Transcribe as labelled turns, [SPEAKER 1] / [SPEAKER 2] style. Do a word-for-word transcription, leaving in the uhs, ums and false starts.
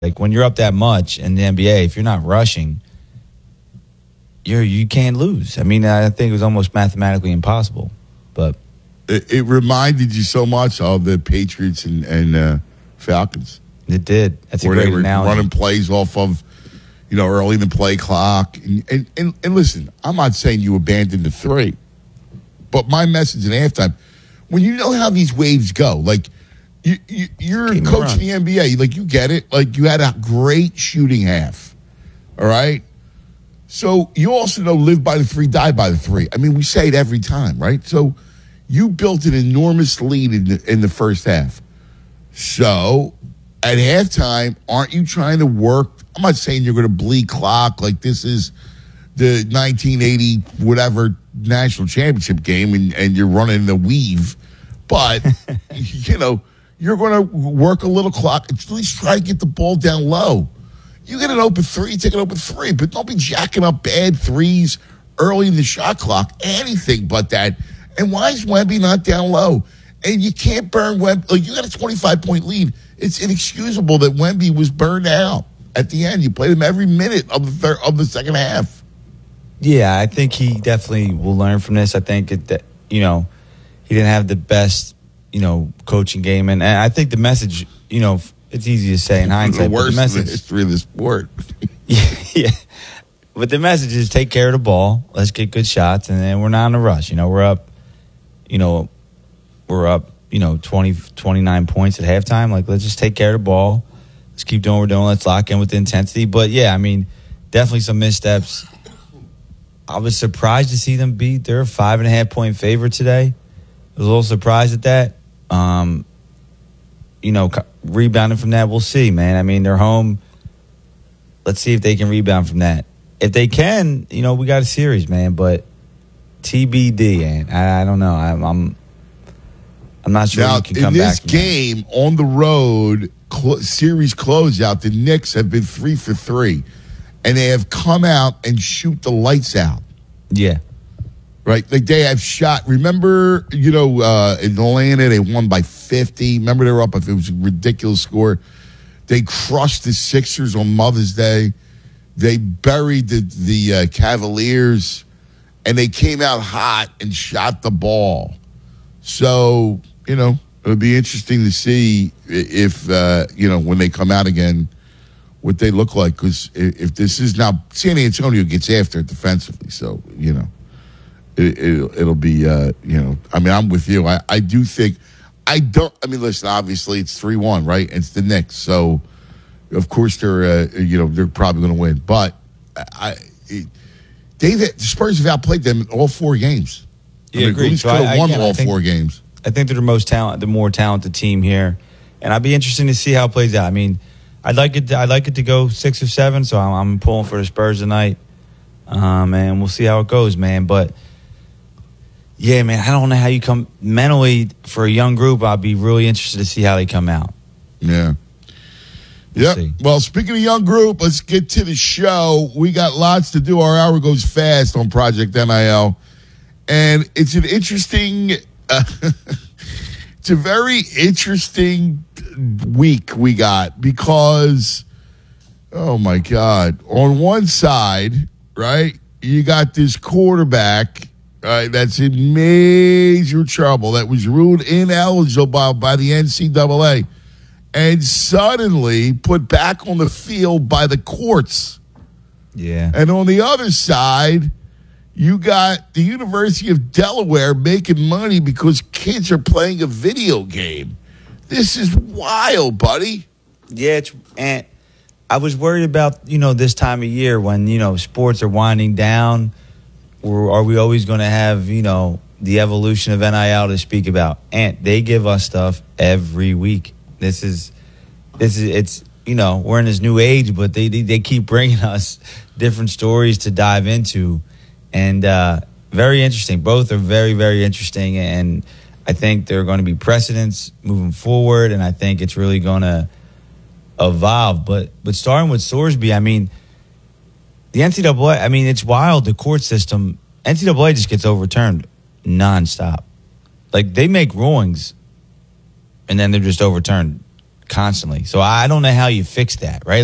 [SPEAKER 1] Like when you're up that much in the N B A, if you're not rushing, you're you can't lose. I mean, I think it was almost mathematically impossible. But
[SPEAKER 2] it, it reminded you so much of the Patriots and, and uh, Falcons.
[SPEAKER 1] It did. That's a
[SPEAKER 2] where
[SPEAKER 1] great
[SPEAKER 2] they were
[SPEAKER 1] analogy.
[SPEAKER 2] running plays off of, you know, early in the play clock. And, and, and, and listen, I'm not saying you abandoned the three, but my message in halftime, when you know how these waves go, like you, you, you're a coach in the N B A, like you get it. Like you had a great shooting half, all right? So you also know live by the three, die by the three. I mean, we say it every time, right? So you built an enormous lead in the, in the first half. So at halftime, aren't you trying to work? I'm not saying you're going to bleed clock like this is the nineteen eighty whatever national championship game and, and you're running the weave. But, you know, you're going to work a little clock. At least try to get the ball down low. You get an open three, take an open three, but don't be jacking up bad threes early in the shot clock. Anything but that. And why is Wemby not down low? And you can't burn Wemby. Like, you got a twenty-five point lead. It's inexcusable that Wemby was burned out at the end. You played him every minute of the third, of the second half.
[SPEAKER 1] Yeah, I think he definitely will learn from this. I think it, that you know he didn't have the best you know coaching game, and, and I think the message you know it's easy to say in hindsight.
[SPEAKER 2] The worst
[SPEAKER 1] but the message,
[SPEAKER 2] in the history of the sport.
[SPEAKER 1] yeah, yeah, but the message is take care of the ball. Let's get good shots, and then we're not in a rush. You know, we're up. You know, we're up. You know, twenty, twenty-nine points at halftime. Like, let's just take care of the ball. Let's keep doing what we're doing. Let's lock in with the intensity. But yeah, I mean, definitely some missteps. I was surprised to see them beat. They're a five and a half point favorite today. I was a little surprised at that. Um, you know, rebounding from that, we'll see, man. I mean, they're home. Let's see if they can rebound from that. If they can, you know, we got a series, man. But T B D, and I, I don't know. I'm, I'm, I'm not sure
[SPEAKER 2] now,
[SPEAKER 1] you can come
[SPEAKER 2] in this
[SPEAKER 1] back
[SPEAKER 2] game that. On the road, cl- series closeout, the Knicks have been three for three, and they have come out and shoot the lights out.
[SPEAKER 1] Yeah.
[SPEAKER 2] Right? Like they have shot. Remember, you know, uh, in Atlanta, they won by fifty. Remember, they were up if it was a ridiculous score. They crushed the Sixers on Mother's Day. They buried the, the uh, Cavaliers, and they came out hot and shot the ball. So, you know, it would be interesting to see if, uh, you know, when they come out again, what they look like. Because if this is now, San Antonio gets after it defensively. So, you know, it, it, it'll be, uh, you know, I mean, I'm with you. I, I do think, I don't, I mean, listen, obviously it's three one, right? It's the Knicks. So, of course, they're, uh, you know, they're probably going to win. But I, it, they've, the Spurs have outplayed them in all four games.
[SPEAKER 1] Yeah,
[SPEAKER 2] I mean,
[SPEAKER 1] agreed.
[SPEAKER 2] so could have
[SPEAKER 1] I,
[SPEAKER 2] won
[SPEAKER 1] again,
[SPEAKER 2] all
[SPEAKER 1] think,
[SPEAKER 2] four games.
[SPEAKER 1] I think they're the most talent, the more talented team here, and I'd be interested to see how it plays out. I mean, I'd like it. To, I'd like it to go six or seven. So I'm, I'm pulling for the Spurs tonight, um, and we'll see how it goes, man. But yeah, man, I don't know how you come mentally for a young group. I'd be really interested to see how they come out.
[SPEAKER 2] Yeah.
[SPEAKER 1] We'll
[SPEAKER 2] Yep.
[SPEAKER 1] see.
[SPEAKER 2] Well, speaking of young group, let's get to the show. We got lots to do. Our hour goes fast on Project N I L. And it's an interesting, uh, it's a very interesting week we got because, oh my God, on one side, right, you got this quarterback, right, that's in major trouble, that was ruled ineligible by, by the N C double A, and suddenly put back on the field by the courts.
[SPEAKER 1] Yeah.
[SPEAKER 2] And on the other side, you got the University of Delaware making money because kids are playing a video game. This is wild, buddy.
[SPEAKER 1] Yeah, it's, and I was worried about, you know, this time of year when, you know, sports are winding down. Or are we always going to have, you know, the evolution of N I L to speak about? And they give us stuff every week. This is, this is, it's, you know, we're in this new age, but they they, they keep bringing us different stories to dive into. And uh, very interesting. Both are very, very interesting. And I think there are going to be precedents moving forward. And I think it's really going to evolve. But but starting with Sorsby, I mean, the N C double A, I mean, it's wild. The court system, N C double A just gets overturned nonstop. Like, they make rulings, and then they're just overturned constantly. So I don't know how you fix that, right?